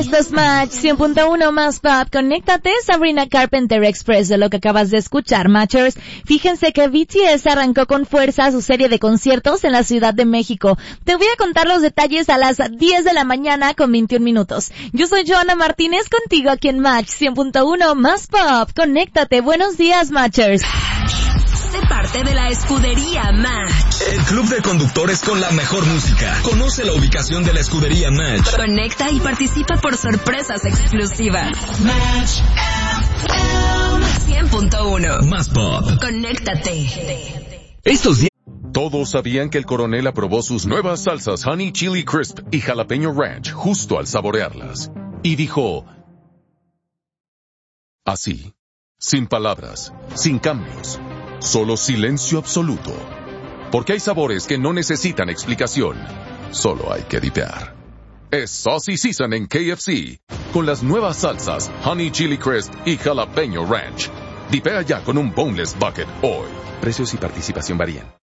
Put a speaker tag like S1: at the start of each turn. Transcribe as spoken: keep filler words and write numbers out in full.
S1: Esto es Match cien punto uno más pop. Conéctate, Sabrina Carpenter Express, de lo que acabas de escuchar, Matchers. Fíjense que B T S arrancó con fuerza su serie de conciertos en la Ciudad de México. Te voy a contar los detalles a las diez de la mañana con veintiún minutos. Yo soy Joana Martínez, contigo aquí en Match cien punto uno más pop. Conéctate. Buenos días, Matchers.
S2: Sé parte de la escudería Match.
S3: El club de conductores con la mejor música. Conoce la ubicación de la escudería Match.
S2: Conecta y participa por sorpresas exclusivas. Match cien punto uno
S3: más pop.
S2: Conéctate.
S3: Estos días.
S4: Todos sabían que el coronel aprobó sus nuevas salsas Honey Chili Crisp y Jalapeño Ranch justo al saborearlas. Y dijo... así, sin palabras, sin cambios, solo silencio absoluto. Porque hay sabores que no necesitan explicación, solo hay que dipear. Es Saucy Season en K F C, con las nuevas salsas Honey Chili Crisp y Jalapeño Ranch. Dipea ya con un Boneless Bucket hoy. Precios y participación varían.